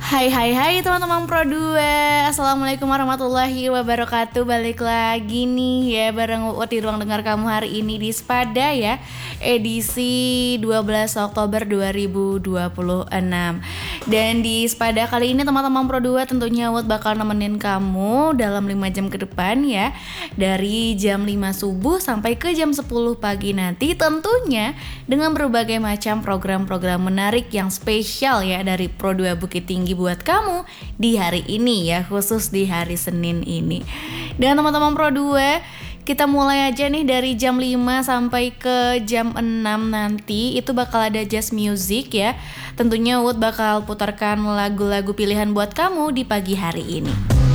Hai teman-teman Pro 2. Assalamualaikum warahmatullahi wabarakatuh. Balik lagi nih ya bareng Uut di ruang dengar kamu hari ini di Spada ya, edisi 12 Oktober 2026. Dan di Spada kali ini teman-teman Pro 2 tentunya Uut bakal nemenin kamu dalam 5 jam ke depan ya, dari jam 5 subuh sampai ke jam 10 pagi nanti, tentunya dengan berbagai macam program-program menarik yang spesial ya dari Pro 2 Bukit Tinggi buat kamu di hari ini ya, khusus di hari Senin ini. Dan teman-teman Pro 2, kita mulai aja nih dari jam 5 sampai ke jam 6 nanti. Itu bakal ada jazz music ya. Tentunya Uut bakal putarkan lagu-lagu pilihan buat kamu di pagi hari ini.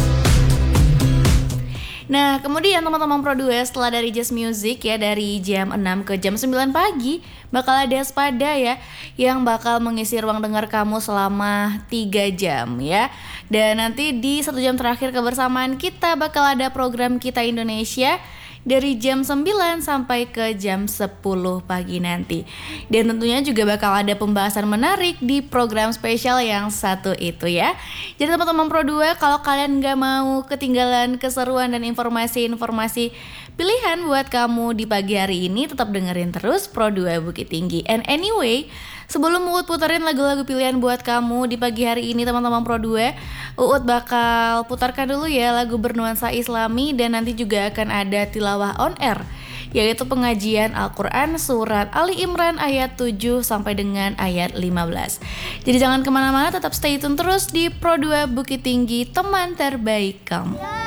Nah, kemudian teman-teman Pro 2, setelah dari jazz music ya, dari jam 6 ke jam 9 pagi bakal ada Spada ya, yang bakal mengisi ruang dengar kamu selama 3 jam ya. Dan nanti di 1 jam terakhir kebersamaan kita bakal ada program Kita Indonesia dari jam 9 sampai ke jam 10 pagi nanti. Dan tentunya juga bakal ada pembahasan menarik di program spesial yang satu itu ya. Jadi teman-teman Pro 2, kalau kalian gak mau ketinggalan keseruan dan informasi-informasi pilihan buat kamu di pagi hari ini, tetap dengerin terus Pro 2 Bukit Tinggi. And anyway, sebelum Uut puterin lagu-lagu pilihan buat kamu di pagi hari ini teman-teman Pro 2, Uut bakal putarkan dulu ya lagu bernuansa Islami, dan nanti juga akan ada tilawah on air, yaitu pengajian Al-Quran surat Ali Imran ayat 7 sampai dengan ayat 15. Jadi jangan kemana-mana, tetap stay tune terus di Pro 2 Bukit Tinggi, teman terbaik kamu.